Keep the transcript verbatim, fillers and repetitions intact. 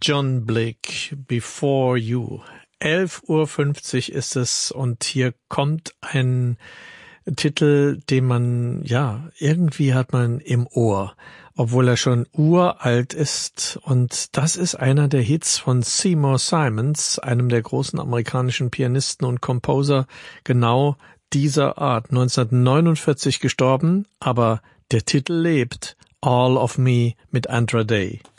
John Blake, Before You. elf Uhr fünfzig ist es und hier kommt ein Titel, den man, ja, irgendwie hat man im Ohr, obwohl er schon uralt ist. Und das ist einer der Hits von Seymour Simons, einem der großen amerikanischen Pianisten und Composer genau dieser Art. neunzehnhundertneunundvierzig gestorben, aber der Titel lebt. All of Me mit Andra Day.